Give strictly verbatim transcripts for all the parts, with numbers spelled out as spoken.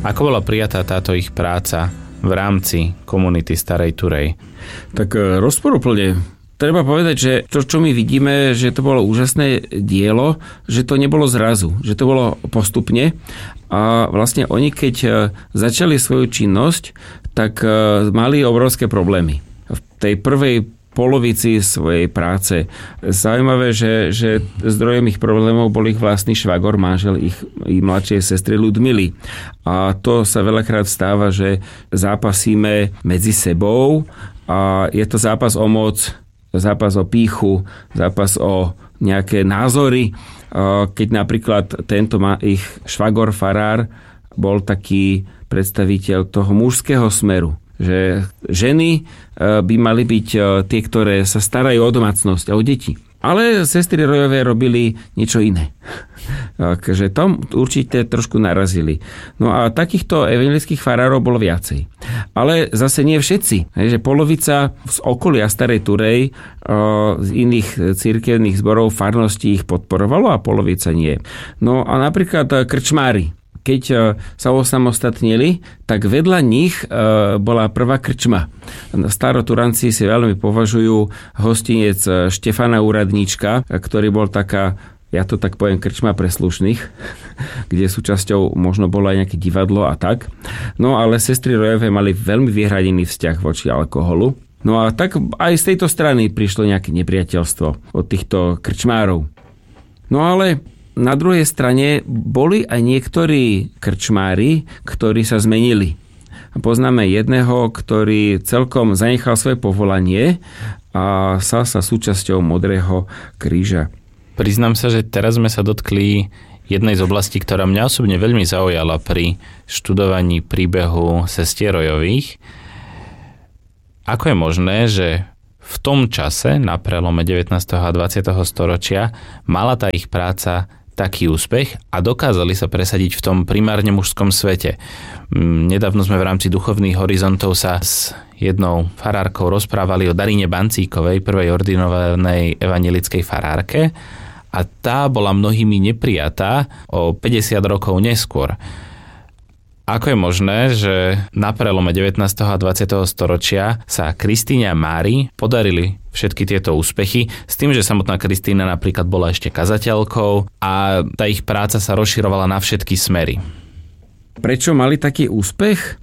Ako bola prijatá táto ich práca v rámci komunity Starej Turej? Tak rozporuplne. Treba povedať, že to, čo my vidíme, že to bolo úžasné dielo, že to nebolo zrazu, že to bolo postupne. A vlastne oni, keď začali svoju činnosť, tak mali obrovské problémy. V tej prvej polovici svojej práce. Zaujímavé, že, že zdrojom ich problémov bol ich vlastný švagor, manžel ich, ich mladšej sestry Ľudmily. A to sa veľakrát stáva, že zápasíme medzi sebou a je to zápas o moc, zápas o pýchu, zápas o nejaké názory. Keď napríklad tento ich švagor farár bol taký predstaviteľ toho mužského smeru, že ženy by mali byť tie, ktoré sa starajú o domácnosť a o deti. Ale sestry Rojové robili niečo iné. Takže tam určite trošku narazili. No a takýchto evangelických farárov bolo viacej. Ale zase nie všetci. Že polovica z okolia Starej Turej z iných cirkevných zborov farností ich podporovalo a polovica nie. No a napríklad krčmári. Keď sa osamostatnili, tak vedľa nich bola prvá krčma. Staroturanci si veľmi považujú hostinec Štefana Úradníčka, ktorý bol taká, ja to tak poviem, krčma pre slušných, kde súčasťou možno bolo aj nejaké divadlo a tak. No ale sestry Rojové mali veľmi vyhradený vzťah voči alkoholu. No a tak aj z tejto strany prišlo nejaké nepriateľstvo od týchto krčmárov. No ale na druhej strane boli aj niektorí krčmári, ktorí sa zmenili. Poznáme jedného, ktorý celkom zanechal svoje povolanie a stal sa súčasťou Modrého kríža. Priznám sa, že teraz sme sa dotkli jednej z oblastí, ktorá mňa osobne veľmi zaujala pri študovaní príbehu sestier Rojových. Ako je možné, že v tom čase, na prelome devätnásteho a dvadsiateho storočia, mala tá ich práca taký úspech a dokázali sa presadiť v tom primárne mužskom svete. Nedávno sme v rámci Duchovných horizontov sa s jednou farárkou rozprávali o Darine Bancíkovej, prvej ordinovanej evanjelickej farárke, a tá bola mnohými neprijatá o päťdesiat rokov neskôr. Ako je možné, že na prelome devätnásteho a dvadsiateho storočia sa Kristíne a Márii podarili všetky tieto úspechy, s tým, že samotná Kristína napríklad bola ešte kazateľkou a tá ich práca sa rozširovala na všetky smery? Prečo mali taký úspech?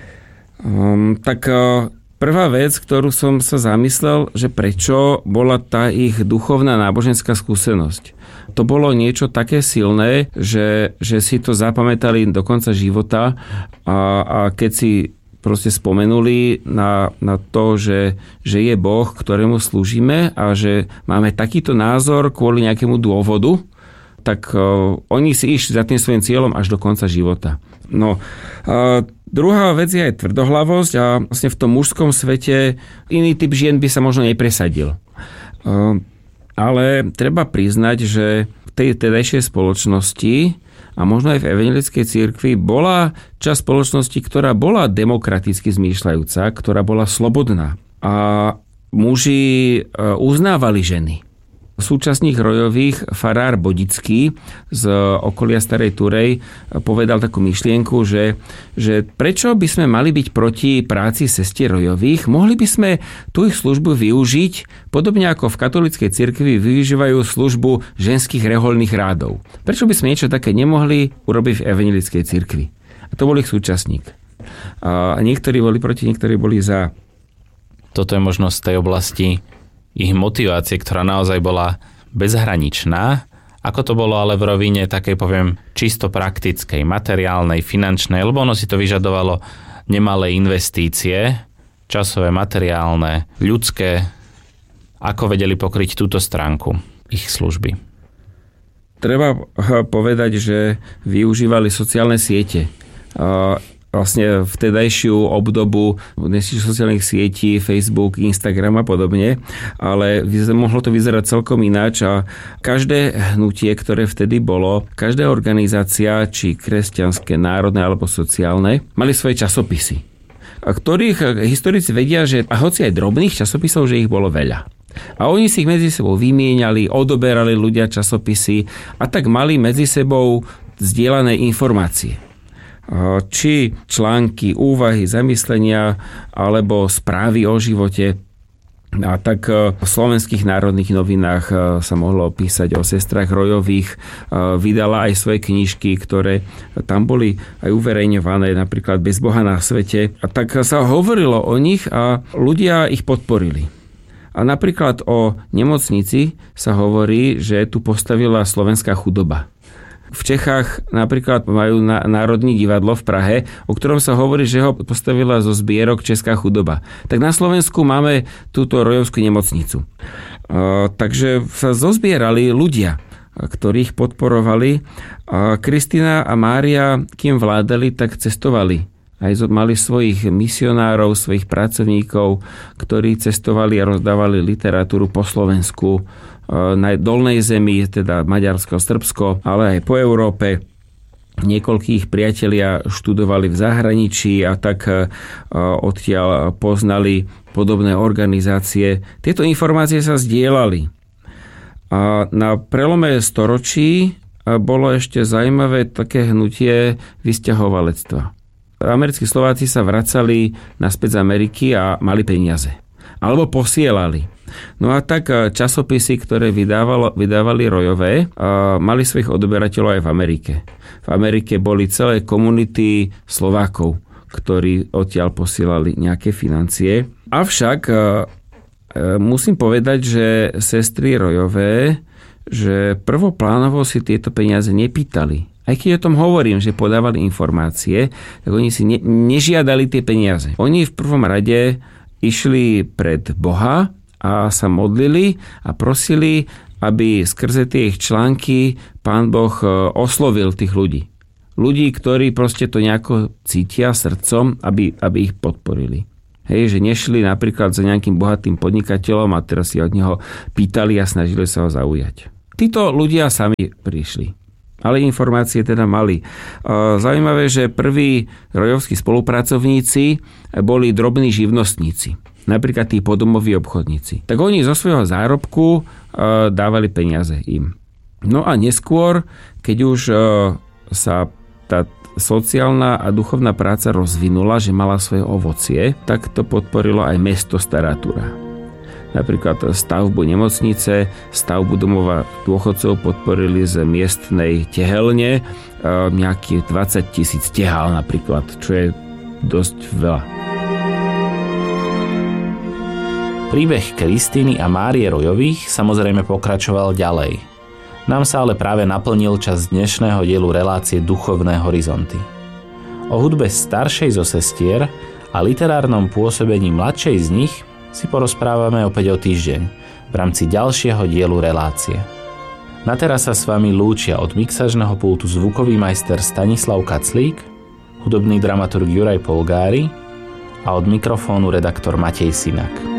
Um, tak uh, prvá vec, ktorú som sa zamyslel, že prečo bola tá ich duchovná náboženská skúsenosť. To bolo niečo také silné, že, že si to zapamätali do konca života a, a keď si proste spomenuli na, na to, že, že je Boh, ktorému slúžime a že máme takýto názor kvôli nejakému dôvodu, tak uh, oni si išli za tým svojím cieľom až do konca života. No, uh, druhá vec je aj tvrdohlavosť a vlastne v tom mužskom svete iný typ žien by sa možno nepresadil. Uh, Ale treba priznať, že v tej tedajšej spoločnosti a možno aj v evanjelickej cirkvi bola časť spoločnosti, ktorá bola demokraticky zmýšľajúca, ktorá bola slobodná. A muži uznávali ženy. Súčasných Rojových farár Bodický z okolia Starej Turej povedal takú myšlienku, že, že prečo by sme mali byť proti práci sestier Rojových? Mohli by sme tú ich službu využiť, podobne ako v katolíckej cirkvi využívajú službu ženských rehoľných rádov. Prečo by sme niečo také nemohli urobiť v evanjelickej cirkvi? A to bol ich súčasník. A niektorí boli proti, niektorí boli za. Toto je možnosť tej oblasti ich motivácie, ktorá naozaj bola bezhraničná. Ako to bolo ale v rovine takej, poviem, čisto praktickej, materiálnej, finančnej, lebo ono si to vyžadovalo nemalé investície, časové, materiálne, ľudské. Ako vedeli pokryť túto stránku ich služby? Treba povedať, že využívali sociálne siete. Vlastne vtedajšiu obdobu dnešných sociálnych sietí, Facebook, Instagram a podobne, ale mohlo to vyzerať celkom ináč a každé hnutie, ktoré vtedy bolo, každá organizácia, či kresťanské, národné alebo sociálne, mali svoje časopisy, ktorých historici vedia, že a hoci aj drobných časopisov, že ich bolo veľa. A oni si ich medzi sebou vymieniali, odoberali ľudia časopisy a tak mali medzi sebou zdieľané informácie. či články, úvahy, zamyslenia alebo správy o živote. A tak v slovenských národných novinách sa mohlo písať o sestrách Rojových. Vydala aj svoje knižky, ktoré tam boli aj uverejňované, napríklad Bez Boha na svete. A tak sa hovorilo o nich a ľudia ich podporili. A napríklad o nemocnici sa hovorí, že tu postavila slovenská chudoba. V Čechách napríklad majú Národní divadlo v Prahe, o ktorom sa hovorí, že ho postavila zo zbierok Česká chudoba. Tak na Slovensku máme túto Rojovskú nemocnicu. E, takže sa zozbierali ľudia, ktorých podporovali. A Kristína a Mária, kým vládali, tak cestovali. Aj mali svojich misionárov, svojich pracovníkov, ktorí cestovali a rozdávali literatúru po Slovensku, na dolnej zemi, teda Maďarsko, Srbsko, ale aj po Európe. Niekoľkých priatelia študovali v zahraničí a tak odtiaľ poznali podobné organizácie. Tieto informácie sa zdieľali. A na prelome storočí bolo ešte zaujímavé také hnutie vysťahovalectva. Americkí Slováci sa vracali naspäť z Ameriky a mali peniaze. Alebo posielali. No a tak časopisy, ktoré vydávalo, vydávali Rojové, mali svojich odberateľov aj v Amerike. V Amerike boli celé komunity Slovákov, ktorí odtiaľ posielali nejaké financie. Avšak musím povedať, že sestry Rojové, že prvoplánovo si tieto peniaze nepýtali. Aj keď o tom hovorím, že podávali informácie, tak oni si ne, nežiadali tie peniaze. Oni v prvom rade išli pred Boha a sa modlili a prosili, aby skrze tie ich články Pán Boh oslovil tých ľudí. Ľudí, ktorí proste to nejako cítia srdcom, aby, aby ich podporili. Hej, že nešli napríklad za nejakým bohatým podnikateľom a teraz si od neho pýtali a snažili sa ho zaujať. Títo ľudia sami prišli. Ale informácie teda mali. Zaujímavé, že prví rojovskí spolupracovníci boli drobní živnostníci. Napríklad tí podomoví obchodníci. Tak oni zo svojho zárobku dávali peniaze im. No a neskôr, keď už sa tá sociálna a duchovná práca rozvinula, že mala svoje ovocie, tak to podporilo aj mesto Stará Turá. Napríklad stavbu nemocnice, stavbu domova dôchodcov podporili z miestnej tehelne nejakých dvadsať tisíc tehál napríklad, čo je dosť veľa. Príbeh Kristíny a Márie Rojových samozrejme pokračoval ďalej. Nám sa ale práve naplnil čas dnešného dielu relácie Duchovné horizonty. O hudbe staršej zo sestier a literárnom pôsobení mladšej z nich si porozprávame opäť o týždeň v rámci ďalšieho dielu relácie. Na teraz sa s vami lúčia od mixažného pultu zvukový majster Stanislav Kaclík, hudobný dramaturg Juraj Polgári a od mikrofónu redaktor Matej Sinak.